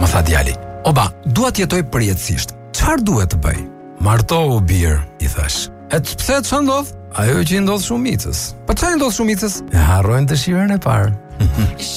Më tha djali: "Oba, dua të jetoj përjetësisht. Çfarë duhet të bëj?" "Martohu bir", I thash. Pse çfarë ndodh?" "Ajo që I ndodh shumicës." "Po çfarë ndodh shumicës?" "E harrojnë dëshirën e parë."